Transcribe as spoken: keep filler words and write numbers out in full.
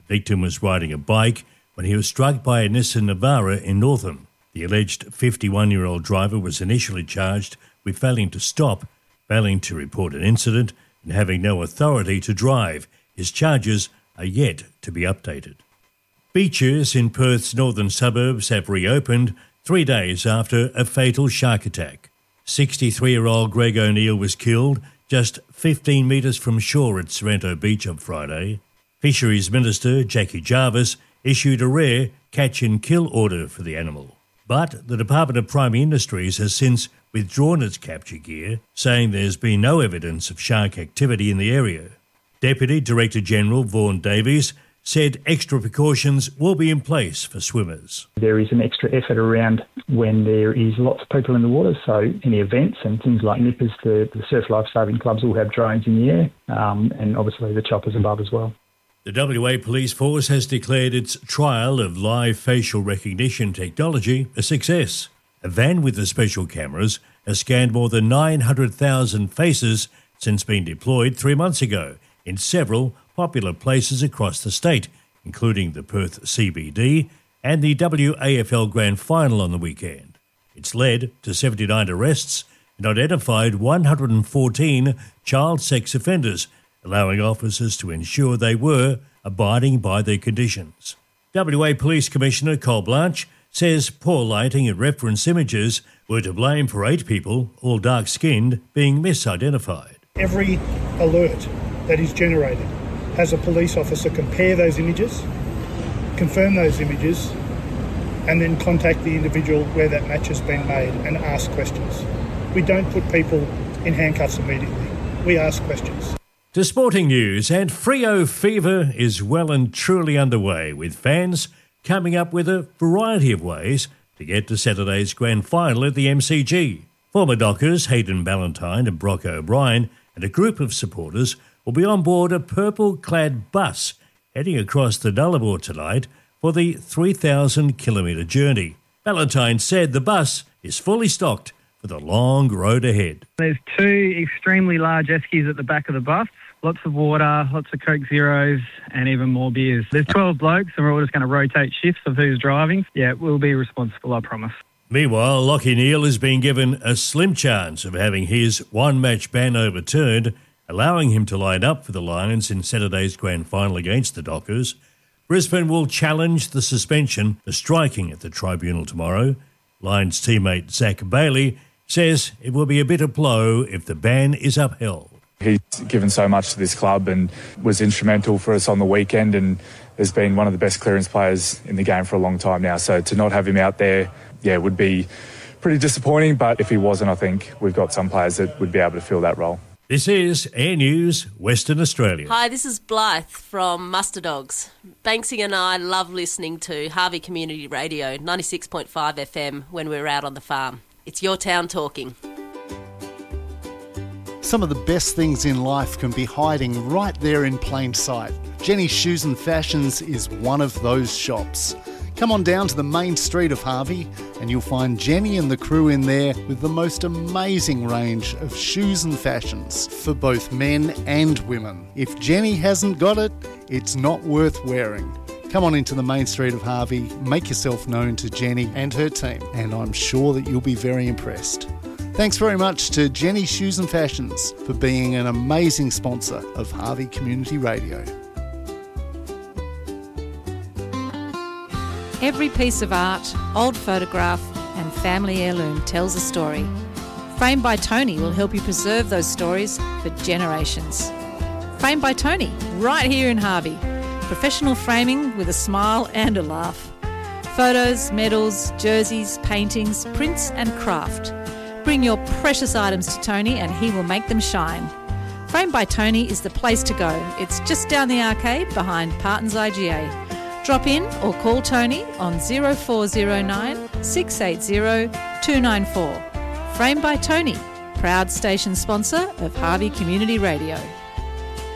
Victim was riding a bike when he was struck by a Nissan Navara in Northam. The alleged fifty-one-year-old driver was initially charged with failing to stop, failing to report an incident, and having no authority to drive. His charges are yet to be updated. Beaches in Perth's northern suburbs have reopened three days after a fatal shark attack. sixty-three-year-old Greg O'Neill was killed just fifteen metres from shore at Sorrento Beach on Friday. Fisheries Minister Jackie Jarvis issued a rare catch-and-kill order for the animal. But the Department of Primary Industries has since withdrawn its capture gear, saying there's been no evidence of shark activity in the area. Deputy Director General Vaughan Davies said extra precautions will be in place for swimmers. There is an extra effort around when there is lots of people in the water, so any events and things like nippers, the, the surf lifesaving clubs will have drones in the air, um, and obviously the choppers above as well. The W A Police Force has declared its trial of live facial recognition technology a success. A van with the special cameras has scanned more than nine hundred thousand faces since being deployed three months ago in several popular places across the state, including the Perth C B D and the W A F L Grand Final on the weekend. It's led to seventy-nine arrests and identified one hundred fourteen child sex offenders, allowing officers to ensure they were abiding by their conditions. W A Police Commissioner Col Blanche says poor lighting and reference images were to blame for eight people, all dark-skinned, being misidentified. Every alert that is generated has a police officer compare those images, confirm those images, and then contact the individual where that match has been made and ask questions. We don't put people in handcuffs immediately. We ask questions. To sporting news, and Freo Fever is well and truly underway, with fans coming up with a variety of ways to get to Saturday's grand final at the M C G. Former Dockers Hayden Ballantyne and Brock O'Brien and a group of supporters will be on board a purple-clad bus heading across the Nullarbor tonight for the three thousand kilometre journey. Ballantyne said the bus is fully stocked for the long road ahead. There's two extremely large eskies at the back of the bus. Lots of water, lots of Coke Zeros, and even more beers. There's twelve blokes, and we're all just going to rotate shifts of who's driving. Yeah, we'll be responsible, I promise. Meanwhile, Lachie Neale has been given a slim chance of having his one-match ban overturned, allowing him to line up for the Lions in Saturday's grand final against the Dockers. Brisbane will challenge the suspension for striking at the tribunal tomorrow. Lions teammate Zach Bailey says it will be a bitter blow if the ban is upheld. He's given so much to this club and was instrumental for us on the weekend, and has been one of the best clearance players in the game for a long time now. So to not have him out there, yeah, would be pretty disappointing. But if he wasn't, I think we've got some players that would be able to fill that role. This is Air News, Western Australia. Hi, this is Blythe from Muster Dogs. Banksy and I love listening to Harvey Community Radio, ninety-six point five F M, when we're out on the farm. It's your town talking. Some of the best things in life can be hiding right there in plain sight. Jenny's Shoes and Fashions is one of those shops. Come on down to the main street of Harvey and you'll find Jenny and the crew in there with the most amazing range of shoes and fashions for both men and women. If Jenny hasn't got it, it's not worth wearing. Come on into the main street of Harvey, make yourself known to Jenny and her team, and I'm sure that you'll be very impressed. Thanks very much to Jenny Shoes and Fashions for being an amazing sponsor of Harvey Community Radio. Every piece of art, old photograph and family heirloom tells a story. Framed by Tony will help you preserve those stories for generations. Framed by Tony, right here in Harvey. Professional framing with a smile and a laugh. Photos, medals, jerseys, paintings, prints and craft. Bring your precious items to Tony and he will make them shine. Framed by Tony is the place to go. It's just down the arcade behind Parton's I G A. Drop in or call Tony on zero four zero nine, six eight zero, two nine four. Framed by Tony, proud station sponsor of Harvey Community Radio.